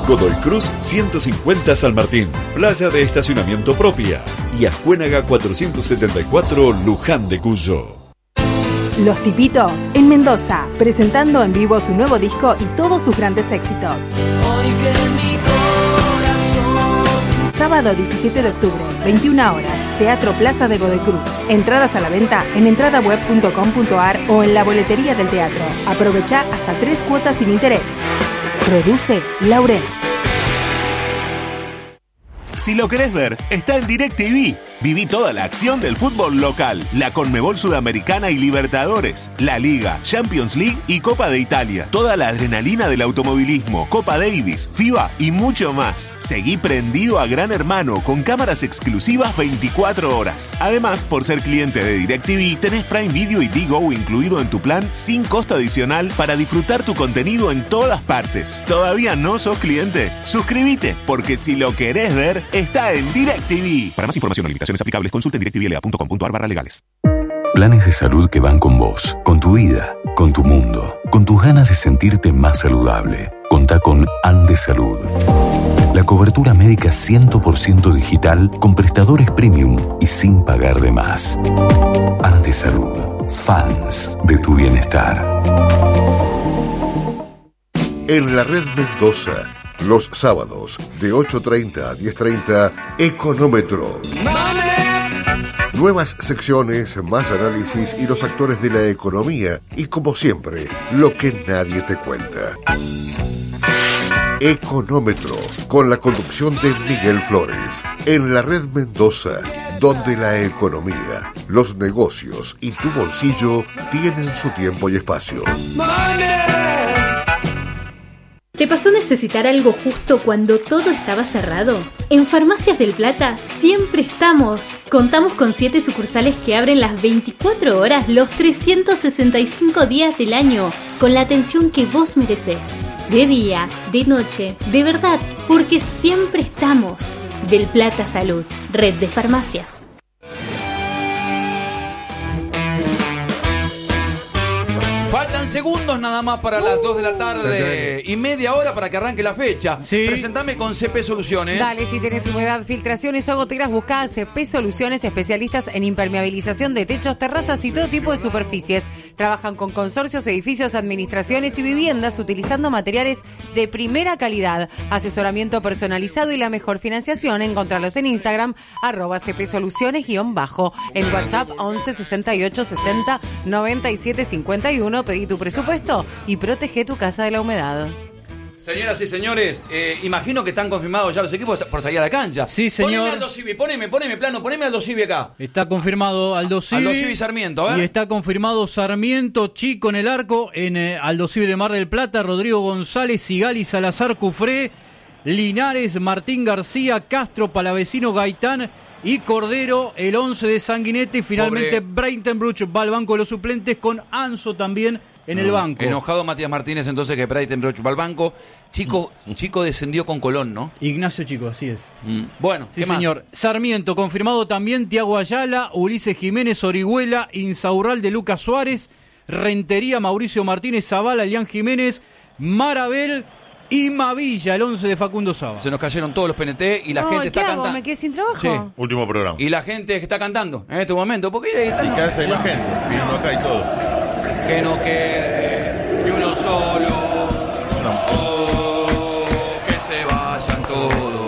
Godoy Cruz 150 San Martín, playa de estacionamiento propia. Y Ascuénaga 474 Luján de Cuyo. Los Tipitos en Mendoza, presentando en vivo su nuevo disco y todos sus grandes éxitos. Hoy que mi corazón. Sábado 17 de octubre, 21 horas, Teatro Plaza de Godoy Cruz. Entradas a la venta en entradaweb.com.ar o en la boletería del teatro. Aprovecha hasta 3 cuotas sin interés. Produce Laurel. Si lo querés ver, está en DirecTV. Viví toda la acción del fútbol local, la Conmebol Sudamericana y Libertadores, la Liga, Champions League y Copa de Italia. Toda la adrenalina del automovilismo, Copa Davis, FIBA y mucho más. Seguí prendido a Gran Hermano con cámaras exclusivas 24 horas. Además, por ser cliente de DirecTV, tenés Prime Video y Digo incluido en tu plan sin costo adicional para disfrutar tu contenido en todas partes. ¿Todavía no sos cliente? Suscríbete, porque si lo querés ver, está en DirecTV. Para más información o limitaciones aplicables, consulte en directvla.com.ar/legales. Planes de salud que van con vos, con tu vida, con tu mundo, con tus ganas de sentirte más saludable. Contá con Andes Salud. La cobertura médica 100% digital con prestadores premium y sin pagar de más. Andes Salud. Fans de tu bienestar. En la red Mendoza, los sábados de 8:30 a 10:30, Económetro. Nuevas secciones, más análisis y los actores de la economía y, como siempre, lo que nadie te cuenta. Económetro, con la conducción de Miguel Flores, en la red Mendoza, donde la economía, los negocios y tu bolsillo tienen su tiempo y espacio. ¿Te pasó necesitar algo justo cuando todo estaba cerrado? En Farmacias del Plata siempre estamos. Contamos con 7 sucursales que abren las 24 horas los 365 días del año, con la atención que vos merecés. De día, de noche, de verdad, porque siempre estamos. Del Plata Salud, red de farmacias. Faltan segundos nada más para las 2 de la tarde y media hora para que arranque la fecha. Sí. Presentame con CP Soluciones. Dale, si tenés humedad, filtraciones o goteras, buscá a CP Soluciones, especialistas en impermeabilización de techos, terrazas y todo tipo de superficies. Trabajan con consorcios, edificios, administraciones y viviendas utilizando materiales de primera calidad. Asesoramiento personalizado y la mejor financiación. Encontralos en Instagram, @CP Soluciones_. En WhatsApp, 11 68 60 97 51. Pedí tu presupuesto y protege tu casa de la humedad. Señoras y señores, imagino que están confirmados ya los equipos por salir a la cancha. Sí, señor. Poneme Aldo Civi, poneme plano, poneme Aldo Civi acá. Está confirmado Aldo Civi. Aldo Civi y Sarmiento, Y está confirmado Sarmiento, Chico en el arco, en Aldo Civi de Mar del Plata, Rodrigo González, Sigali, Salazar, Cufré, Linares, Martín García, Castro, Palavecino, Gaitán y Cordero, el 11 de Sanguinetti. Finalmente Breitenbruch va al banco de los suplentes con Anzo también en el banco. Enojado Matías Martínez entonces que Breitenbruch va al banco. Chico descendió con Colón, ¿no? Ignacio Chico, así es. Bueno, sí, ¿qué más? señor. Sarmiento, confirmado también Tiago Ayala, Ulises Jiménez, Orihuela, Insaurralde, Lucas Suárez, Rentería, Mauricio Martínez, Zavala, Elian Jiménez, Marabel y Mavilla, el 11 de Facundo Saba. Se nos cayeron todos los PNT y la gente está cantando. ¿Me quedé sin trabajo? Sí. Último programa. Y la gente está cantando en este momento. Porque ahí está. ¿Y qué hace la gente? Vino uno acá y todo. Que no quede ni uno solo. No. Oh, que se vayan todos.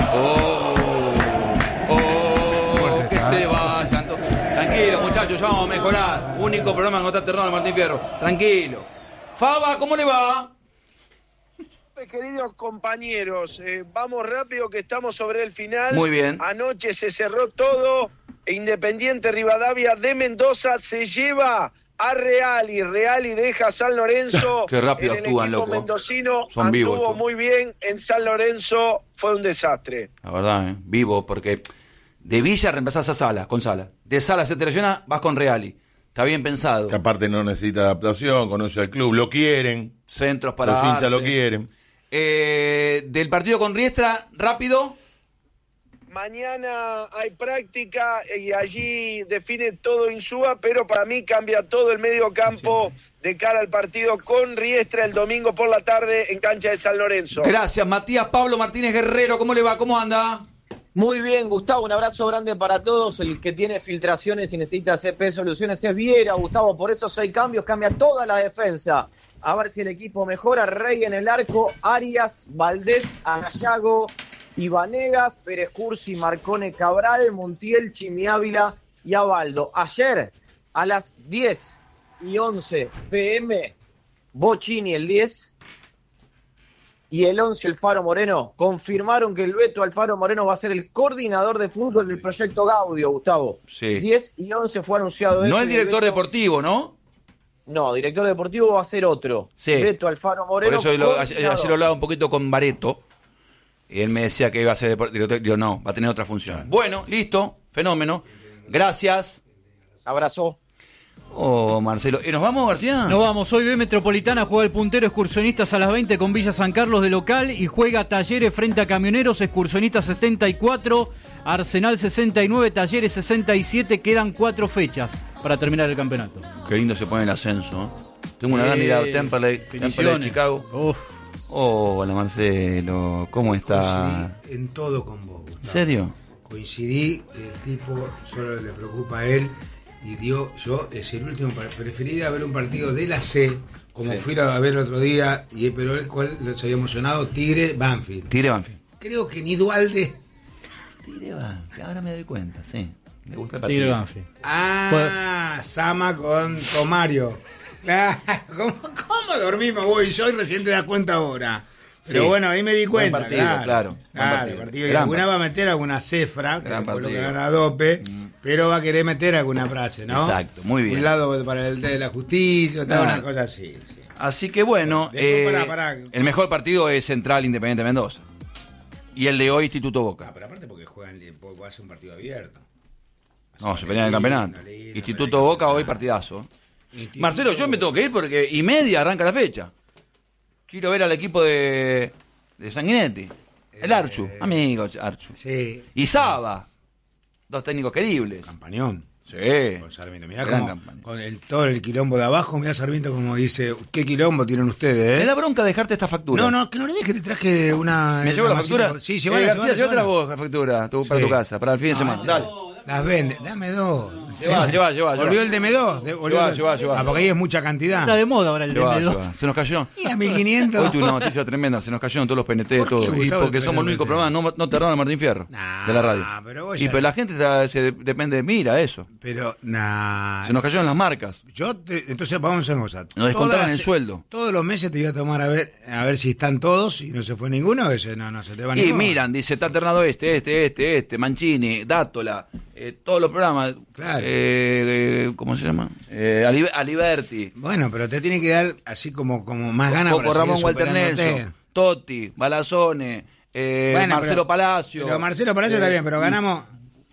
Que se vayan todos. Tranquilo, muchachos, ya vamos a mejorar. Único programa en Contra Terror, Martín Fierro. Tranquilo. Faba, ¿cómo le va? Queridos compañeros, vamos rápido que estamos sobre el final. Muy bien. Anoche se cerró todo. Independiente Rivadavia de Mendoza se lleva a Reali deja a San Lorenzo. Qué rápido el actúan, equipo loco. mendocino Son vivos anduvo estos. muy bien. En San Lorenzo fue un desastre. La verdad, vivo, porque de Villa reemplazás a Sala, con Sala. De Sala se te lesiona, vas con Reali. Está bien pensado. Que aparte no necesita adaptación, conoce al club, lo quieren. Centros para los hinchas darse. lo quieren. Del partido con Riestra, rápido. Mañana hay práctica y allí define todo Insúa, pero para mí cambia todo el medio campo de cara al partido con Riestra el domingo por la tarde en cancha de San Lorenzo. Gracias, Matías Pablo Martínez Guerrero. ¿Cómo le va? ¿Cómo anda? Muy bien, Gustavo, un abrazo grande para todos. El que tiene filtraciones y necesita CP Soluciones es Viera, Gustavo. Por esos 6 cambios cambia toda la defensa. A ver si el equipo mejora. Rey en el arco, Arias, Valdés, Agallago, Ibanegas, Pérez Cursi, Marcone, Cabral, Montiel, Chimi Ávila y Abaldo. Ayer, a las 10:11 p.m., Bocini el 10 y el 11 Alfaro Moreno confirmaron que el Beto Alfaro Moreno va a ser el coordinador de fútbol del proyecto Gaudio, Gustavo. Sí. 10 y 11 fue anunciado eso. No el director deportivo, ¿no? No, director deportivo va a ser otro. Sí. Beto Alfaro Moreno. Por eso ayer lo hablaba un poquito con Bareto. Y él me decía que iba a ser director. Digo, no, va a tener otra función. Bueno, listo, fenómeno. Gracias. Abrazo. Oh, Marcelo. ¿Y nos vamos, García? Nos vamos. Hoy B Metropolitana juega el puntero Excursionistas a las 20 con Villa San Carlos de local y juega Talleres frente a Camioneros, Excursionistas 74, Arsenal 69, Talleres 67. Quedan 4 fechas para terminar el campeonato. Qué lindo se pone el ascenso. Tengo una gran idea. Temperley de Chicago. Uf. Hola, Marcelo. ¿Cómo está? Coincidí en todo con vos, Gustavo. ¿En serio? Coincidí que el tipo solo le preocupa a él y yo es el último, preferiría ver un partido de la C, como fui a ver el otro día, pero el cual se había emocionado, Tigre-Banfield. Tigre-Banfield. Creo que ni Dualde. Tigre-Banfield, ahora me doy cuenta, sí. Me gusta el partido. Tigre-Banfield. Sama con Tomario. ¿Cómo dormimos vos y yo y recién te das cuenta ahora? Pero bueno, ahí me di cuenta. Buen partido, claro. Partido. Y alguna va a meter alguna cifra, que después lo que gana Dope, pero va a querer meter alguna frase, ¿no? Exacto, muy bien. Un lado para el de la justicia, una cosa así. Sí. Así que bueno, el mejor partido es Central Independiente Mendoza. Y el de hoy, Instituto Boca. Pero aparte porque hace un partido abierto. No, se pelean en el campeonato. Instituto Boca hoy partidazo. Marcelo, yo me tengo que ir porque y media arranca la fecha. Quiero ver al equipo de Sanguinetti. El Archu, amigo Archu. Sí. Y Saba. 2 técnicos queribles. Campañón. Sí. Con Sarmiento. Mirá con todo el quilombo de abajo, mirá Sarmiento como dice, ¿qué quilombo tienen ustedes, Me da bronca dejarte esta factura. No, que no le dejes, te traje una... ¿Me llevo la factura? Sí, llévala. Llévatela vos, la factura, para tu casa, para el fin de semana. Dale. Las vende, dame 2. Lleva. Volvió el DM2. Lleva. Porque ahí es mucha cantidad. Está de moda ahora el DM2. Se nos cayó. Y a 1500. Hoy tuve una noticia tremenda, se nos cayeron todos los PNT de todo. Y porque somos el único programa, no te Martín Fierro, de la radio. Pero la gente depende de mira eso. Pero, se nos cayeron las marcas. Entonces vamos a hacer cosa. Nos descontaron el sueldo. Todos los meses te voy a tomar a ver si están todos y no se fue ninguno, no se te va ninguno. Y miran, dice, está alternado este, Mancini, Dátola, todos los programas. Claro. ¿Cómo se llama? Aliberti. Bueno, pero te tiene que dar así como más ganas para Ramón Walter Nelson, Totti, Balazone, Marcelo Palacio. Pero Marcelo Palacio está bien, pero ganamos.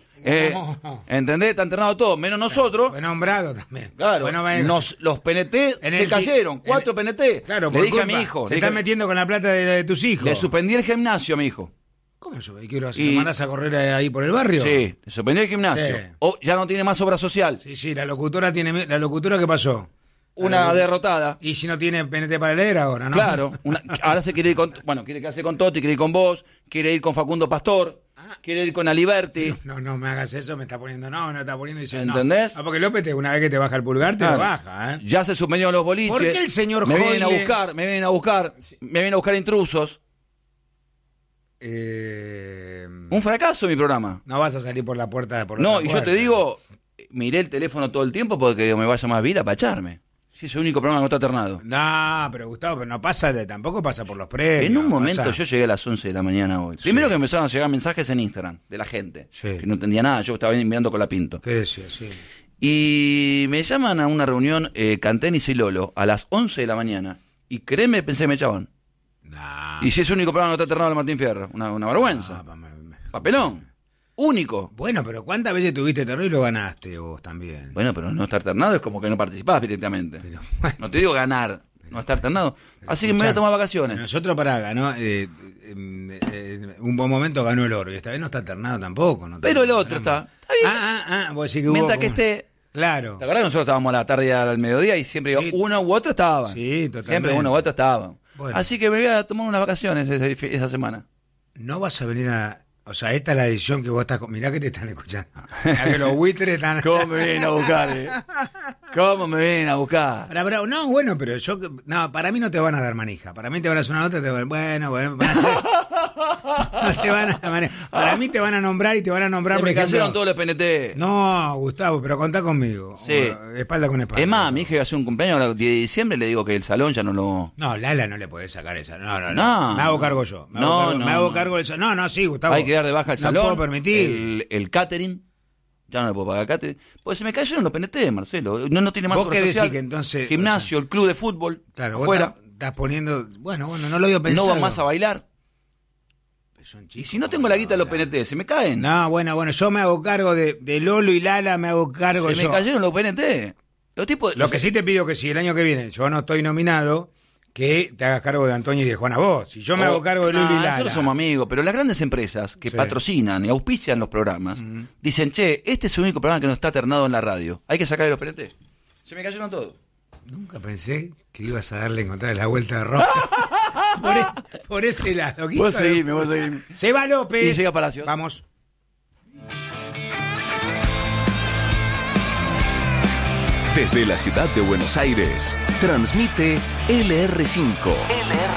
¿Entendés? Está internado todo, menos nosotros. Fue nombrado también. Claro, los PNT se cayeron, 4 PNT. Claro, le dije a mi hijo. Se están metiendo con la plata de tus hijos. Le suspendí el gimnasio a mi hijo. ¿Cómo eso? ¿Y qué lo mandas a correr ahí por el barrio? Sí, le suspendí el gimnasio. Sí. Ya no tiene más obra social. Sí, la locutora ¿qué pasó? Una derrotada. ¿Y si no tiene PNT para leer ahora, no? Claro, ahora se quiere ir quiere quedarse con Totti, quiere ir con vos, quiere ir con Facundo Pastor, quiere ir con Aliberti. No me hagas eso, me está poniendo, dice, ¿entendés? No. Porque López, una vez que te baja el pulgar, te lo baja, ¿eh? Ya se suspendieron los boliches. ¿Por qué el señor me vienen a buscar intrusos. Un fracaso mi programa. No vas a salir por la puerta de yo te digo, miré el teléfono todo el tiempo porque me vaya más vida para echarme. Si es el único programa que no está alternado. No, pero Gustavo, no pasa, tampoco pasa por los premios. En un momento yo llegué a las 11 de la mañana hoy. Primero que empezaron a llegar mensajes en Instagram de la gente. Que no entendía nada, yo estaba mirando con la Pinto. ¿Qué decía? Sí. Y me llaman a una reunión Cantenis y Lolo a las 11 de la mañana. Y créeme, pensé que me echaban. Y si es el único programa que no está alternado de Martín Fierro. Una vergüenza. Papelón. Único. Bueno, pero ¿cuántas veces tuviste terror y lo ganaste vos también? Bueno, pero no estar alternado es como que no participás directamente. No te digo ganar, no estar alternado. Así que me voy a tomar vacaciones. Nosotros ganó un buen momento ganó el oro y esta vez no está alternado tampoco. No pero el otro está bien. Vos decís que mientras hubo que esté. Claro. La verdad que nosotros estábamos a la tarde y al mediodía y siempre uno u otro estaban. Sí, totalmente. Siempre uno u otro estaban. Bueno. Así que me voy a tomar unas vacaciones esa semana. No vas a venir a... O sea, esta es la decisión que vos estás... Mirá que te están escuchando. Mirá que los buitres están... ¿Cómo me vienen a buscar, ¿Cómo me vienen a buscar? No, bueno, pero yo... No, para mí no te van a dar manija. Para mí te van a hacer una nota, bueno, van a hacer... No te van a... Para mí te van a nombrar y te van a nombrar, por ejemplo... Me cayeron todos los PNT. No, Gustavo, pero contá conmigo. Sí. Espalda con espalda. Es más, mi hija iba a hacer un cumpleaños el 10 de diciembre, le digo que el salón ya no lo... No, Lala no le podés sacar esa. No. Me hago cargo yo. Me hago cargo del salón. No, sí, Gustavo. Hay que dar de baja el salón. No puedo permitir. El catering. Ya no le puedo pagar catering. Pues se me cayeron los PNT, Marcelo. No tiene más ¿Vos qué decís que entonces... Gimnasio, el club de fútbol. Claro, afuera. Vos estás poniendo... Bueno, no lo había pensado. No van más a bailar. Y si no tengo la guita de los PNT, ¿se me caen? No, bueno, yo me hago cargo de Lolo y Lala, me hago cargo yo. Se me cayeron los PNT. Lo que sí te pido que si el año que viene yo no estoy nominado, que te hagas cargo de Antonio y de Juana vos. Si yo me hago cargo de Lolo y Lala... Nosotros somos amigos, pero las grandes empresas que patrocinan y auspician los programas, dicen, che, este es el único programa que no está ternado en la radio. Hay que sacarle los PNT. Se me cayeron todos. Nunca pensé que ibas a darle encontrar la vuelta de ropa. por ese lado. Vos seguime. Seba López. Y llega Palacios. Vamos. Desde la ciudad de Buenos Aires, transmite LR5.